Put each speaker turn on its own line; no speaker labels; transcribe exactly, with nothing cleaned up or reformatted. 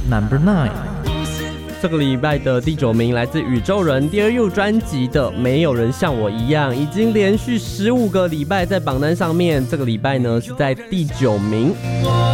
Number nine。
这个礼拜的第九名来自宇宙人 Dear You 专辑的《没有人像我一样》，已经连续十五个礼拜在榜单上面。这个礼拜呢是在第九名。